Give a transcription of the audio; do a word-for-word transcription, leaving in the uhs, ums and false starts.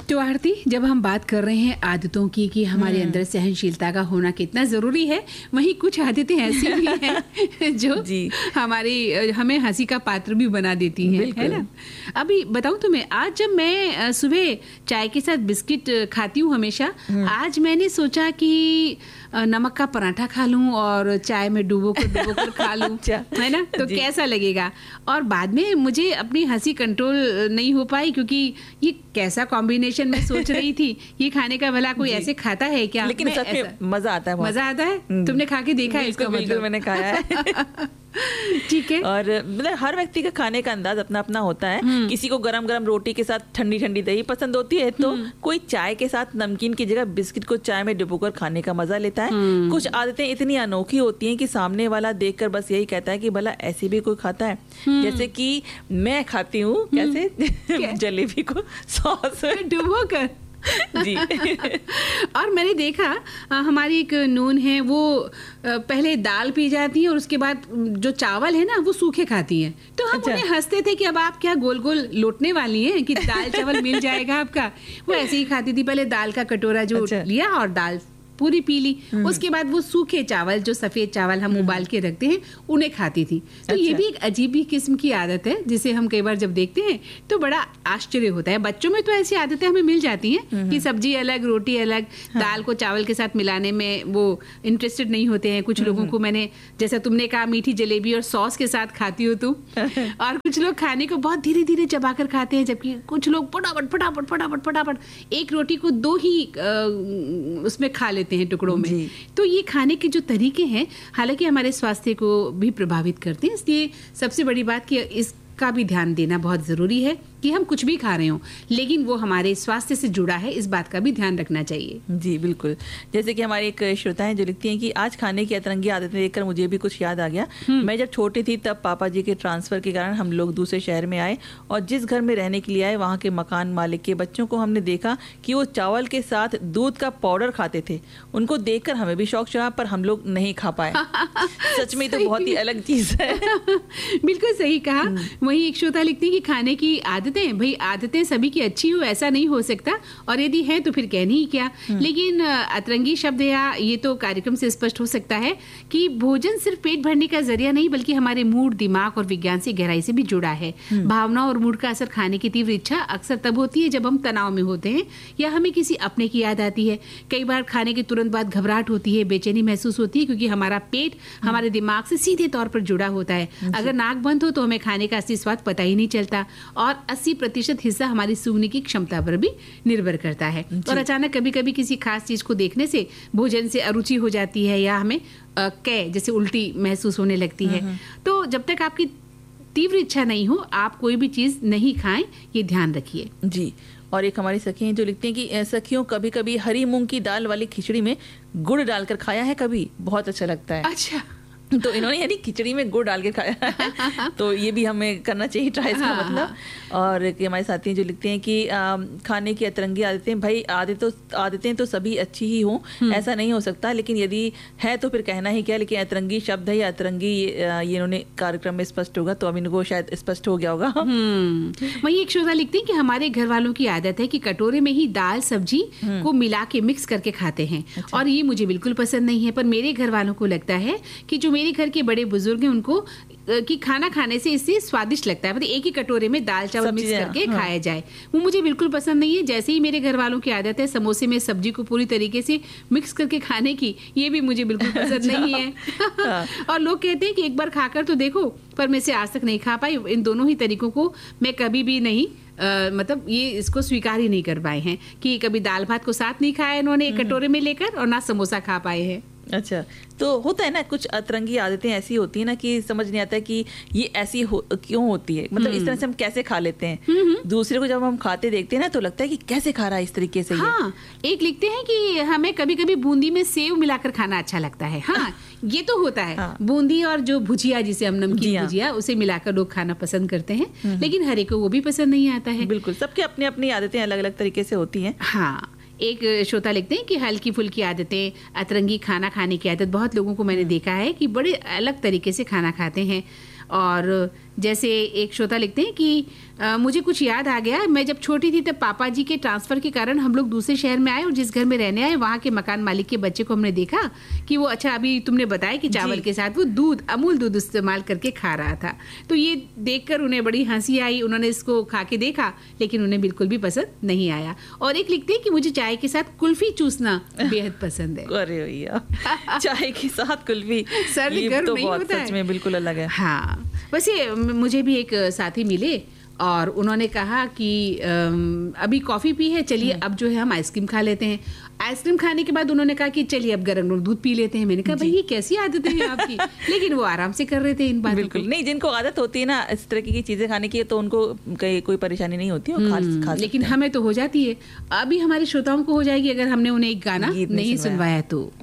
तो आरती, जब हम बात कर रहे हैं आदतों की कि हमारे अंदर सहनशीलता का होना कितना जरूरी है, वहीं कुछ आदतें ऐसी भी हैं जो हमारी हमें हंसी का पात्र भी बना देती हैं, है ना। अभी बताऊं तुम्हें, आज जब मैं सुबह चाय के साथ बिस्किट खाती हूँ हमेशा, आज मैंने सोचा कि नमक का पराठा खा लूं और चाय में डुबो कर डुबो कर खा लूं, है ना, तो कैसा लगेगा। और बाद में मुझे अपनी हंसी कंट्रोल नहीं हो पाई, क्योंकि ये कैसा कॉम्बिनेशन मैं सोच रही थी, ये खाने का भला कोई ऐसे खाता है क्या? लेकिन सच में मजा आता है, मजा आता है। तुमने खा के देखा है इसका मतलब? मैंने खाया है। ठीक है। और मतलब हर व्यक्ति का खाने का अंदाज अपना अपना होता है। किसी को गरम गरम रोटी के साथ ठंडी ठंडी दही पसंद होती है, तो कोई चाय के साथ नमकीन की जगह बिस्किट को चाय में डुबोकर खाने का मजा लेता है। कुछ आदतें इतनी अनोखी होती हैं कि सामने वाला देखकर बस यही कहता है कि भला ऐसे भी कोई खाता है। जैसे कि मैं खाती हूँ कैसे जलेबी को सॉस में डुबोकर जी। और मैंने देखा, हमारी एक नून है, वो पहले दाल पी जाती है और उसके बाद जो चावल है ना वो सूखे खाती है। तो हम अच्छा। उन्हें हंसते थे कि अब आप क्या गोल गोल लौटने वाली हैं कि दाल चावल मिल जाएगा आपका। वो ऐसे ही खाती थी, पहले दाल का कटोरा जो अच्छा। लिया और दाल पूरी पी ली, उसके बाद वो सूखे चावल, जो सफेद चावल हम उबाल के रखते हैं, उन्हें खाती थी। तो अच्छा। ये भी एक अजीब ही किस्म की आदत है, जिसे हम कई बार जब देखते हैं तो बड़ा आश्चर्य होता है। बच्चों में तो ऐसी आदतें हमें मिल जाती हैं कि सब्जी अलग, रोटी अलग, हाँ। दाल को चावल के साथ मिलाने में वो इंटरेस्टेड नहीं होते हैं। कुछ लोगों को मैंने, जैसा तुमने कहा, मीठी जलेबी और सॉस के साथ खाती हो तुम, और कुछ लोग खाने को बहुत धीरे धीरे चबाकर खाते हैं, जबकि कुछ लोग फटाफट फटाफट फटाफट फटाफट एक रोटी को दो ही उसमें खा लेते हैं, टुकड़ों में। तो ये खाने के जो तरीके हैं, हालांकि हमारे स्वास्थ्य को भी प्रभावित करते हैं, इसलिए सबसे बड़ी बात कि इसका भी ध्यान देना बहुत जरूरी है कि हम कुछ भी खा रहे हो लेकिन वो हमारे स्वास्थ्य से जुड़ा है, इस बात का भी ध्यान रखना चाहिए। जी बिल्कुल। जैसे कि हमारी एक श्रोता है जो लिखती हैं कि आज खाने की अतरंगी आदतें देखकर मुझे भी कुछ याद आ गया। मैं जब छोटी थी तब पापा जी के ट्रांसफर के कारण हम लोग दूसरे शहर में आए, और जिस घर में रहने के लिए आए वहाँ के मकान मालिक के बच्चों को हमने देखा कि वो चावल के साथ दूध का पाउडर खाते थे। उनको देखकर हमें भी शौक चढ़ा, पर हम लोग नहीं खा पाए। सच में तो बहुत ही अलग चीज है। बिल्कुल सही कहा। वही एक श्रोता लिखती है कि खाने की आदतें, भाई आदतें सभी की अच्छी हो ऐसा नहीं हो सकता, और यदि है तो फिर कहनी ही क्या। लेकिन अतरंगी शब्द या ये तो कार्यक्रम से स्पष्ट हो सकता है कि भोजन सिर्फ पेट भरने का जरिया नहीं, बल्कि हमारे मूड, दिमाग और विज्ञान से गहराई से भी जुड़ा है। भावना और मूड का असर खाने की तीव्र इच्छा अक्सर तब होती है जब हम तनाव में होते हैं या हमें किसी अपने की याद आती है। कई बार खाने के तुरंत बाद घबराहट होती है, बेचैनी महसूस होती है, क्योंकि हमारा पेट हमारे दिमाग से सीधे तौर पर जुड़ा होता है। अगर नाक बंद हो तो हमें खाने का असली स्वाद पता ही नहीं चलता, और अस्सी प्रतिशत हिस्सा हमारी सूंघने की क्षमता पर भी निर्भर करता है। और अचानक कभी कभी किसी खास चीज को देखने से भोजन से अरुचि हो जाती है, या हमें कै जैसे उल्टी महसूस होने लगती है। तो जब तक आपकी तीव्र इच्छा नहीं हो, आप कोई भी चीज नहीं खाएं, ये ध्यान रखिए। जी। और एक हमारी सखी हैं जो लिखती हैं कि सखियों, कभी कभी हरी मूंग की दाल वाली खिचड़ी में गुड़ डालकर खाया है कभी? बहुत अच्छा लगता है। अच्छा। तो इन्होंने यानी खिचड़ी में गुड़ डाल के खाया है। तो ये भी हमें करना चाहिए ट्राई, इसका हाँ, मतलब। और हमारे साथी जो लिखते हैं कि आ, खाने की अतरंगी आदतें, भाई आदतें तो आदतें तो सभी अच्छी ही हों, ऐसा नहीं हो सकता, लेकिन यदि है तो फिर कहना ही क्या। लेकिन अतरंगी शब्द है या अतरंगी, ये इन्होंने कार्यक्रम में स्पष्ट होगा, तो अब इनको शायद स्पष्ट हो गया होगा। वही एक श्रोता लिखते हैं कि हमारे घर वालों की आदत है कि कटोरे में ही दाल सब्जी को मिला के मिक्स करके खाते हैं। अच्छा। और ये मुझे बिल्कुल पसंद नहीं है, पर मेरे घर वालों को लगता है कि जो मेरे घर के बड़े बुजुर्ग हैं उनको कि खाना खाने से इससे स्वादिष्ट लगता है, मतलब एक ही कटोरे में दाल चावल मिक्स करके हाँ। खाया जाए। वो मुझे बिल्कुल पसंद नहीं है। जैसे ही मेरे घर वालों की आदत है समोसे में सब्जी को पूरी तरीके से मिक्स करके खाने की, ये भी मुझे बिल्कुल पसंद नहीं है। और लोग कहते हैं कि एक बार खाकर तो देखो, पर मैं इसे आज तक नहीं खा पाई। इन दोनों ही तरीकों को मैं कभी भी नहीं Uh, मतलब ये इसको स्वीकार ही नहीं कर पाए हैं कि कभी दाल भात को साथ नहीं खाया इन्होंने एक कटोरे में लेकर, और ना समोसा खा पाए हैं। अच्छा, तो होता है ना, कुछ अतरंगी आदतें ऐसी होती है ना कि समझ नहीं आता कि ये ऐसी हो, क्यों होती है। मतलब इस तरह से हम कैसे खा लेते हैं। दूसरे को जब हम खाते देखते हैं ना तो लगता है कि कैसे खा रहा है इस तरीके से। हाँ, एक लिखते हैं कि हमें कभी कभी बूंदी में सेव मिलाकर खाना अच्छा लगता है। हाँ, ये तो होता है। हाँ। बूंदी और जो भुजिया, जिसे हम नमकीन भुजिया, उसे मिलाकर लोग खाना पसंद करते हैं, लेकिन हर एक को वो भी पसंद नहीं आता है। बिल्कुल, सबके अपनी अपनी आदतें अलग अलग तरीके से होती हैं। हाँ, एक श्रोता लिखते हैं कि हल्की फुल्की आदतें, अतरंगी खाना खाने की आदत, बहुत लोगों को मैंने देखा है कि बड़े अलग तरीके से खाना खाते हैं। और जैसे एक श्रोता लिखते हैं कि आ, मुझे कुछ याद आ गया, मैं जब छोटी थी तब पापा जी के ट्रांसफर के कारण हम लोग दूसरे शहर में आए और जिस घर में रहने आए वहाँ के मकान मालिक के बच्चे को हमने देखा कि वो, अच्छा अभी तुमने बताया कि चावल के साथ वो दूध, अमूल दूध इस्तेमाल करके खा रहा था, तो ये देखकर उन्हें बड़ी हंसी आई। उन्होंने इसको खा के देखा लेकिन उन्हें बिल्कुल भी पसंद नहीं आया। और एक लिखते हैं कि मुझे चाय के साथ कुल्फी चूसना बेहद पसंद है। अरे भैया, चाय के साथ कुल्फी, सर्द गर्म तो नहीं बहुत होता सच है। में बिल्कुल अलग है। हाँ, वैसे मुझे भी एक साथी मिले और उन्होंने कहा कि अम, अभी कॉफ़ी पी है, चलिए अब जो है हम आइसक्रीम खा लेते हैं। आइसक्रीम खाने के बाद उन्होंने कहा कि चलिए अब गरम गरम दूध पी लेते हैं। मैंने कहा भाई ये कैसी आदतें हैं आपकी, लेकिन वो आराम से कर रहे थे इन बातों को। बिल्कुल नहीं, जिनको आदत होती है ना इस तरह की चीजें खाने की, तो उनको कहीं कोई परेशानी नहीं होती, वो खा खा लेकिन सकते हैं। हमें तो हो जाती है। अभी हमारे श्रोताओं को हो जाएगी अगर हमने उन्हें एक गाना गीत नहीं सुनवाया। सुनवाया तो।